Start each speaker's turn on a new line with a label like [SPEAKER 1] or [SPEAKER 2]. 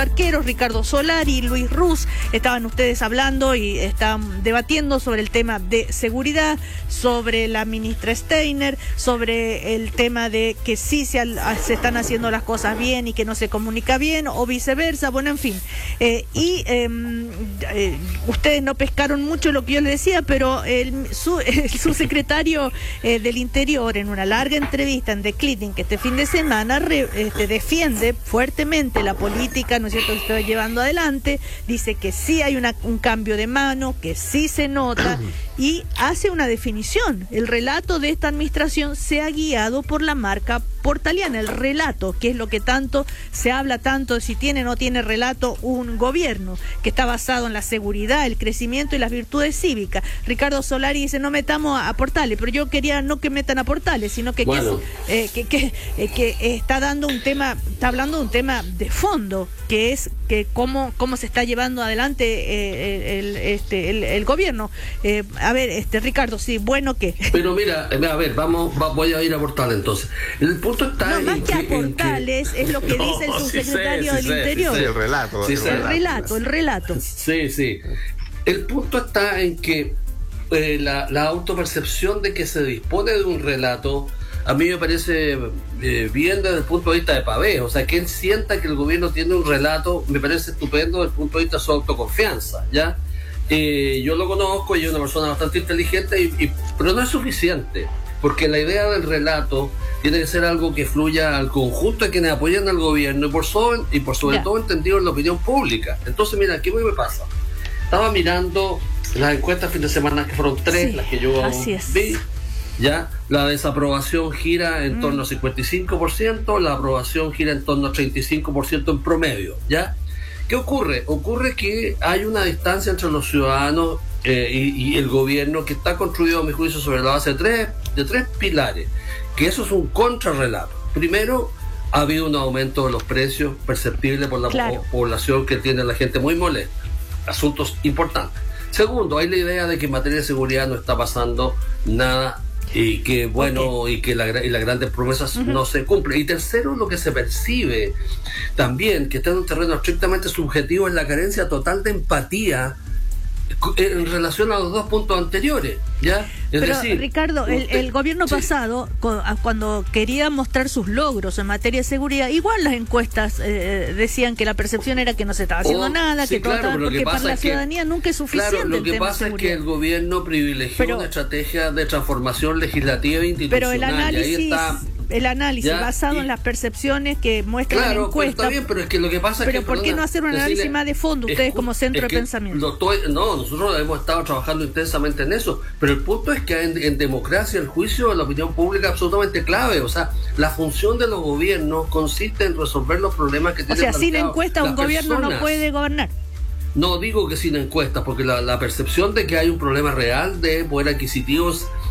[SPEAKER 1] Arqueros, Ricardo Solari y Luis Ruz. Estaban ustedes hablando y están debatiendo sobre el tema de seguridad, sobre la ministra Steiner, sobre el tema de que sí se están haciendo las cosas bien y que no se comunica bien, o viceversa. Bueno, en fin. Ustedes no pescaron mucho lo que yo les decía, pero el subsecretario del Interior, en una larga entrevista en The Clinic este fin de semana, defiende fuertemente la política, ¿no es cierto?, que se está llevando adelante. Dice que sí hay un cambio de mano, que sí se nota, y hace una definición. El relato de esta administración se ha guiado por la marca portaliana, el relato, que es lo que tanto se habla, tanto de si tiene o no tiene relato un gobierno, que está basado en la seguridad, el crecimiento y las virtudes cívicas. Ricardo Solari dice, no metamos a Portales, pero yo quería no que metan a Portales, sino que está dando un tema, está hablando de un tema de fondo, que es que cómo se está llevando adelante el gobierno. A ver, Ricardo, sí, bueno, ¿qué?
[SPEAKER 2] Pero mira, a ver, voy a ir a Portales entonces. El punto está
[SPEAKER 1] no, más que a Portales, es lo que dice el subsecretario del Interior.
[SPEAKER 3] Sí, el relato.
[SPEAKER 1] El relato.
[SPEAKER 2] Sí. El punto está en que la autopercepción de que se dispone de un relato, a mí me parece bien desde el punto de vista de Pavés. O sea, que él sienta que el gobierno tiene un relato, me parece estupendo desde el punto de vista de su autoconfianza, ¿ya? Yo lo conozco y es una persona bastante inteligente, pero no es suficiente, porque la idea del relato tiene que ser algo que fluya al conjunto de quienes apoyan al gobierno y por sobre todo entendido en la opinión pública. Entonces, mira, ¿qué me pasa? Estaba mirando las encuestas fin de semana, que fueron 3, las que yo vi. Ya, la desaprobación gira en torno al 55%, la aprobación gira en torno al 35% en promedio, ¿ya? ¿Qué ocurre? Ocurre que hay una distancia entre los ciudadanos y el gobierno que está construido, a mi juicio, sobre la base de tres pilares, que eso es un contrarrelato. Primero, ha habido un aumento de los precios perceptible por la población, que tiene la gente muy molesta. Asuntos importantes. Segundo, hay la idea de que en materia de seguridad no está pasando nada y que las grandes promesas no se cumplen. Y tercero, lo que se percibe también, que está en un terreno estrictamente subjetivo, es la carencia total de empatía en relación a los dos puntos anteriores, ¿ya?
[SPEAKER 1] Pero Ricardo, el gobierno pasado, cuando quería mostrar sus logros en materia de seguridad, igual las encuestas decían que la percepción era que no se estaba haciendo nada, que todo estaba, porque para la ciudadanía nunca es suficiente.
[SPEAKER 2] Claro, lo que pasa es que el gobierno privilegió una estrategia de transformación legislativa e institucional.
[SPEAKER 1] Pero el análisis basado en las percepciones que muestran la encuesta.
[SPEAKER 2] Está bien, pero es que lo que pasa es que...
[SPEAKER 1] Pero ¿por qué no hacer un análisis más de fondo ustedes como centro de pensamiento?
[SPEAKER 2] Nosotros hemos estado trabajando intensamente en eso, pero el punto es que en democracia el juicio de la opinión pública es absolutamente clave. O sea, la función de los gobiernos consiste en resolver los problemas que tienen.
[SPEAKER 1] O sea, sin encuesta un gobierno no puede gobernar.
[SPEAKER 2] No digo que sin encuestas, porque la percepción de que hay un problema real de poder adquisitivo